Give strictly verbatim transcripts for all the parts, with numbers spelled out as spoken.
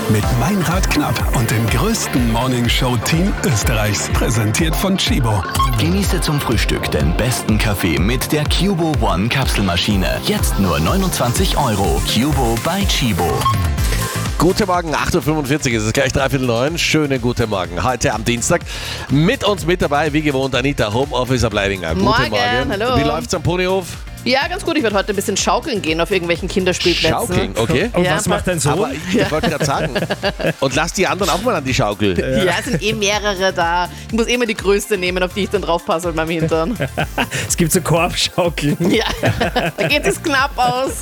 Mit Meinrad Knapp und dem größten Morningshow-Team Österreichs. Präsentiert von Chibo. Genieße zum Frühstück den besten Kaffee mit der Cubo One Kapselmaschine. Jetzt nur neunundzwanzig Euro. Cubo bei Chibo. Guten Morgen, acht Uhr fünfundvierzig, es ist gleich dreiviertel neun. Schönen guten Morgen. Heute am Dienstag mit uns mit dabei, wie gewohnt, Anita, Homeofficer Bleidinger. Guten Morgen, Morgen. hallo. Wie läuft's am Ponyhof? Ja, ganz gut. Ich werde heute ein bisschen schaukeln gehen auf irgendwelchen Kinderspielplätzen. Schaukeln, okay. Und Ja, was macht dein Sohn? Aber ich, ich wollte gerade sagen, und lass die anderen auch mal an die Schaukel. Ja, es sind eh mehrere da. Ich muss eh mal die größte nehmen, auf die ich dann draufpasse mit meinem Hintern. Es gibt so Korbschaukeln. Ja, da geht es knapp aus.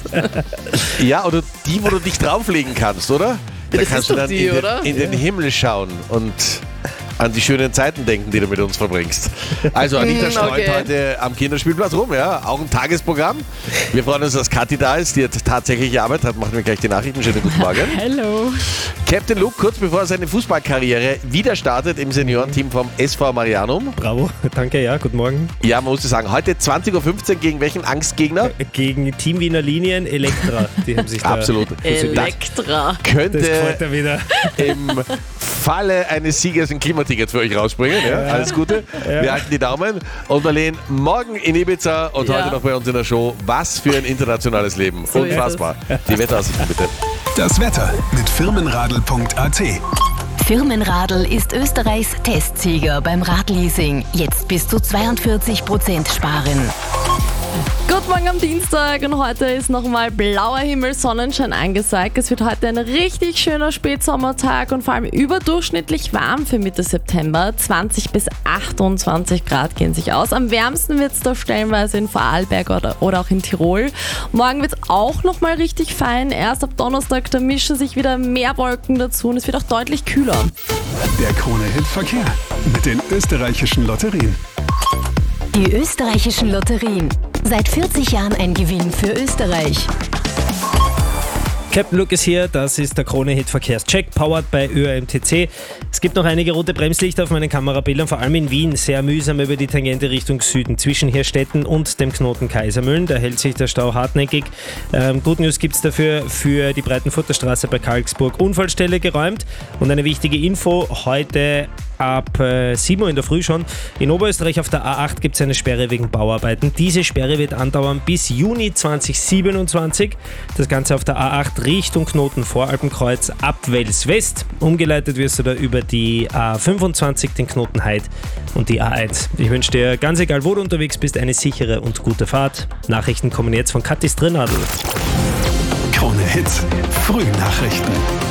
Ja, oder die, wo du dich drauflegen kannst, oder? Da das kannst ist du doch dann die, in, den, oder? in den Himmel schauen und an die schönen Zeiten denken, die du mit uns verbringst. Also Anita Mm, streut okay. heute am Kinderspielplatz rum, ja, auch ein Tagesprogramm. Wir freuen uns, dass Kathi da ist, die hat tatsächlich Arbeit hat. Machen wir gleich die Nachrichten. Schönen guten Morgen. Hallo. Captain Luke, kurz bevor er seine Fußballkarriere wieder startet im Seniorenteam vom S V Marianum. Bravo, danke, ja, guten Morgen. Ja, man muss sagen, heute zwanzig Uhr fünfzehn gegen welchen Angstgegner? Gegen Team Wiener Linien, Elektra. Die haben sich da Absolut. Elektra. Das Könnte freut er wieder. im Falle eines Sieges ein Klimaticket für euch rausbringen. Ja, alles Gute. Wir halten die Daumen. Und Marlene, morgen in Ibiza und Ja. heute noch bei uns in der Show. Was für ein internationales Leben. So ist Unfassbar. Die Wetteraussichten bitte. Das Wetter mit firmenradl punkt a t. Firmenradl ist Österreichs Testsieger beim Radleasing. Jetzt bis zu zweiundvierzig Prozent sparen. Guten Morgen am Dienstag und heute ist nochmal blauer Himmel, Sonnenschein angesagt. Es wird heute ein richtig schöner Spätsommertag und vor allem überdurchschnittlich warm für Mitte September. zwanzig bis achtundzwanzig Grad gehen sich aus. Am wärmsten wird es da stellenweise in Vorarlberg oder, oder auch in Tirol. Morgen wird es auch nochmal richtig fein. Erst ab Donnerstag, da mischen sich wieder mehr Wolken dazu und es wird auch deutlich kühler. Der Krone-Hit-Verkehr mit den österreichischen Lotterien. Die österreichischen Lotterien. Seit vierzig Jahren ein Gewinn für Österreich. Captain Luke ist hier, das ist der Krone-Hit-Verkehrscheck, powered bei Ö A M T C. Es gibt noch einige rote Bremslichter auf meinen Kamerabildern, vor allem in Wien, sehr mühsam über die Tangente Richtung Süden, zwischen Hirstetten und dem Knoten Kaisermühlen. Da hält sich der Stau hartnäckig. Ähm, Good News gibt es dafür für die Breitenfurter Straße bei Karlsburg. Unfallstelle geräumt und eine wichtige Info, heute ab äh, sieben Uhr in der Früh schon. In Oberösterreich auf der A acht gibt es eine Sperre wegen Bauarbeiten. Diese Sperre wird andauern bis Juni zweitausendsiebenundzwanzig. Das Ganze auf der A acht Richtung Knoten Voralpenkreuz ab Wels West. Umgeleitet wirst du da über die A fünfundzwanzig, den Knoten Heid und die A eins. Ich wünsche dir, ganz egal wo du unterwegs bist, eine sichere und gute Fahrt. Nachrichten kommen jetzt von Kathi Strinadl. Krone-Hit Frühnachrichten.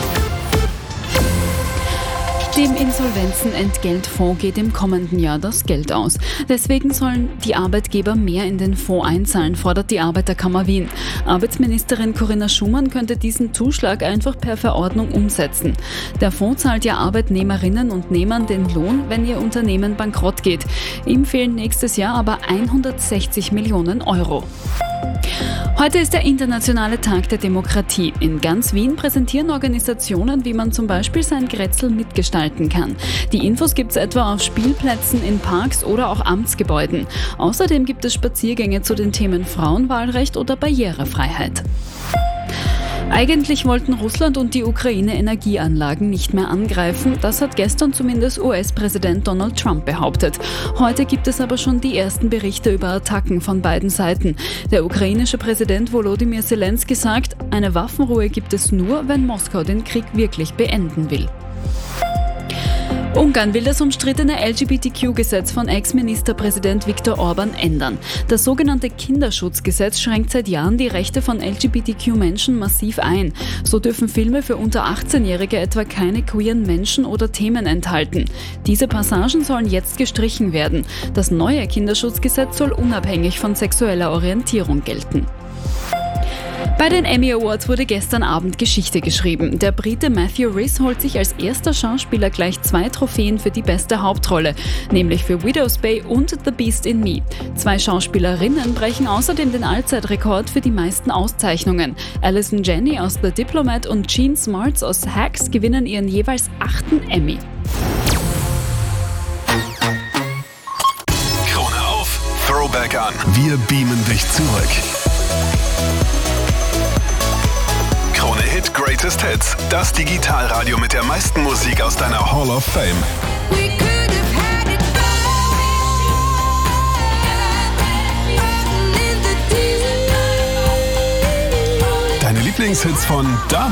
Dem Insolvenzenentgeltfonds geht im kommenden Jahr das Geld aus. Deswegen sollen die Arbeitgeber mehr in den Fonds einzahlen, fordert die Arbeiterkammer Wien. Arbeitsministerin Corinna Schumann könnte diesen Zuschlag einfach per Verordnung umsetzen. Der Fonds zahlt ja Arbeitnehmerinnen und Nehmern den Lohn, wenn ihr Unternehmen bankrott geht. Ihm fehlen nächstes Jahr aber hundertsechzig Millionen Euro. Heute ist der Internationale Tag der Demokratie. In ganz Wien präsentieren Organisationen, wie man zum Beispiel sein Grätzl mitgestalten kann. Die Infos gibt es etwa auf Spielplätzen, in Parks oder auch Amtsgebäuden. Außerdem gibt es Spaziergänge zu den Themen Frauenwahlrecht oder Barrierefreiheit. Eigentlich wollten Russland und die Ukraine Energieanlagen nicht mehr angreifen. Das hat gestern zumindest U S-Präsident Donald Trump behauptet. Heute gibt es aber schon die ersten Berichte über Attacken von beiden Seiten. Der ukrainische Präsident Volodymyr Zelensky sagt, eine Waffenruhe gibt es nur, wenn Moskau den Krieg wirklich beenden will. Ungarn will das umstrittene L G B T Q-Gesetz von Ex-Ministerpräsident Viktor Orban ändern. Das sogenannte Kinderschutzgesetz schränkt seit Jahren die Rechte von L G B T Q-Menschen massiv ein. So dürfen Filme für unter achtzehnjährige etwa keine queeren Menschen oder Themen enthalten. Diese Passagen sollen jetzt gestrichen werden. Das neue Kinderschutzgesetz soll unabhängig von sexueller Orientierung gelten. Bei den Emmy Awards wurde gestern Abend Geschichte geschrieben. Der Brite Matthew Rhys holt sich als erster Schauspieler gleich zwei Trophäen für die beste Hauptrolle, nämlich für Widow's Bay und The Beast in Me. Zwei Schauspielerinnen brechen außerdem den Allzeitrekord für die meisten Auszeichnungen. Alison Janney aus The Diplomat und Jean Smarts aus Hacks gewinnen ihren jeweils achten Emmy. Krone auf, Throwback an. Wir beamen dich zurück. Krone Hit Great Greatest Hits, das Digitalradio mit der meisten Musik aus deiner Hall of Fame. Deine Lieblingshits von damals.